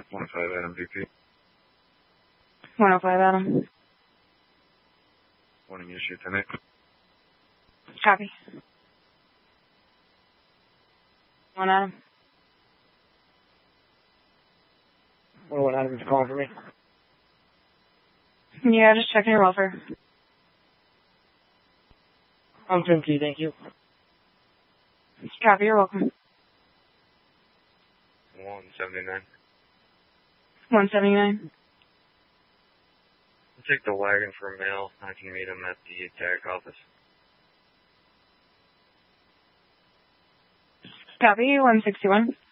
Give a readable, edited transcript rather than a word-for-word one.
105 Adam VP. 105 Adam. Warning issue 10-8. Copy. 1 Adam. 101 Adam is calling for me. Yeah, just checking your welfare. I'm Timothy, thank you. Copy, you're welcome. 179. 179. I'll take the wagon for a mail. I can meet him at the tag office. Copy, 161.